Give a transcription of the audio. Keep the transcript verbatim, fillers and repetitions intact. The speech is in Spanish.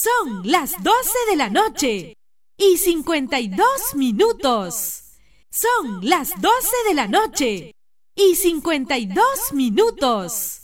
Son las doce de la noche y cincuenta y dos minutos. Son las doce de la noche y cincuenta y dos minutos.